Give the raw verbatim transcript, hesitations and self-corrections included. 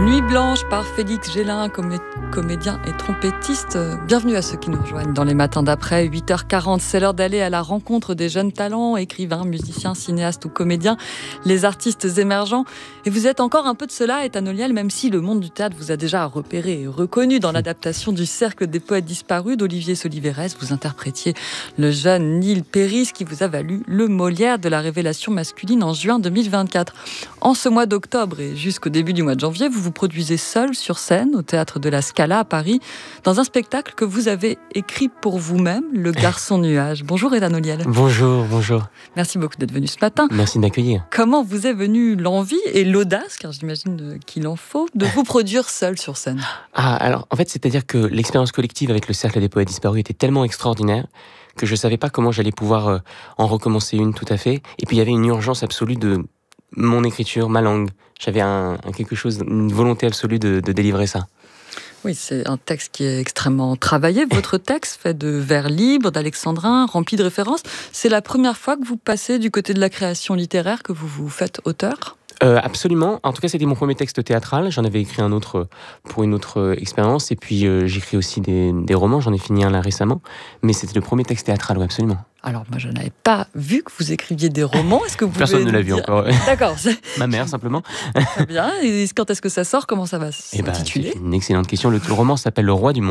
Nuit blanche par Félix Gélin, comé- comédien et trompettiste. Bienvenue à ceux qui nous rejoignent dans les matins d'après, huit heures quarante. C'est l'heure d'aller à la rencontre des jeunes talents, écrivains, musiciens, cinéastes ou comédiens, les artistes émergents. Et vous êtes encore un peu de cela, Ethan Oliel, même si le monde du théâtre vous a déjà repéré et reconnu dans l'adaptation du Cercle des poètes disparus d'Olivier Soliverès. Vous interprétiez le jeune Neil Péris qui vous a valu le Molière de la révélation masculine en juin deux mille vingt-quatre. En ce mois d'octobre et jusqu'au début du mois de janvier, vous vous produisez seul sur scène au Théâtre de la Scala à Paris dans un spectacle que vous avez écrit pour vous-même, Le Garçon Nuage. Bonjour Ethan Oliel. Bonjour, bonjour. Merci beaucoup d'être venu ce matin. Merci de m'accueillir. Comment vous est venue l'envie et l'audace, car j'imagine qu'il en faut, de vous produire seul sur scène ? Ah, alors, en fait, c'est-à-dire que l'expérience collective avec le Cercle des poètes disparus était tellement extraordinaire que je ne savais pas comment j'allais pouvoir euh, en recommencer une tout à fait. Et puis, il y avait une urgence absolue de mon écriture, ma langue. J'avais un, un quelque chose, une volonté absolue de, de délivrer ça. Oui, c'est un texte qui est extrêmement travaillé. Votre texte, fait de vers libres, d'alexandrins, rempli de références, c'est la première fois que vous passez du côté de la création littéraire, que vous vous faites auteur ? Euh, absolument. En tout cas, c'était mon premier texte théâtral. J'en avais écrit un autre pour une autre euh, expérience. Et puis, euh, j'écris aussi des, des romans. J'en ai fini un là récemment. Mais c'était le premier texte théâtral, oui, absolument. Alors, moi, je n'avais pas vu que vous écriviez des romans. Est-ce que vous Personne pouvez ne l'a nous vu dire... encore. D'accord. Ma mère, simplement. Très bien. Et quand est-ce que ça sort ? Comment ça va Eh ben, s'intituler ? c'est une excellente question. Le, le roman s'appelle Le Roi du Monde.